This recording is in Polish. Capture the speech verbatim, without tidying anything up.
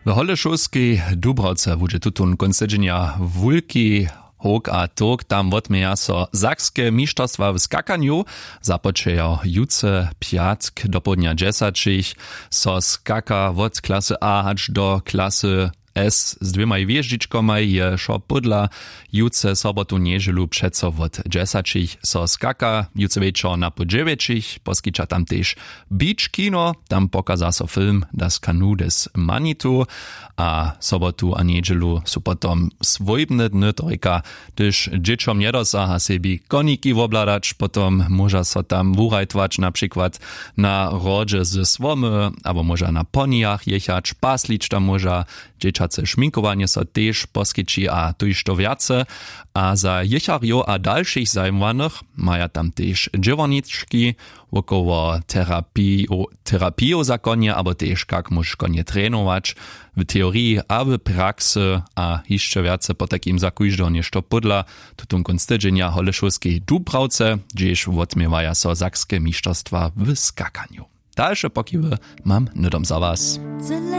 W Holešovskej Dubravce bude tutun koncedženja wulki hok a tok, tam odmeja so sakske mištorstwa w skakanju, započejo juce piatk do podnia džesačich, so skaka od klasy A hač do klasy S z dvěma wjeżdžičkomaj je šo podla juce sobotu nieželu přeco od džesačich so skaka, juce večer na po dziewięćich, poskiča tam tež beach kino, tam pokaza so film Das Kanu des Manitou, a sobotu a nieželu su potom svojbne dny, trojka, tyž dzieciom niedosaha sebi koniki wobladać, potom może so tam wurajtwać na przykład na rodze z słomy, albo może na ponijach jechać, paslić tam może, dzieciace szminkowanie so też poskiči a tuž to viace, a za jecharjo a dalszych zajmowanych maja tam też dziewoniczki wokoło terapii, terapii zakonie, albo też jak musz konie trenować w teorii, a w praksy, a jeszcze viace po takim zakujżdo niešto podla tutun konstedżenia Holešovskej Dubravce, gdzież odmiewaja so sakskie mistrzostwa w skakaniu. Dalsze pokiwy mam nudom za was.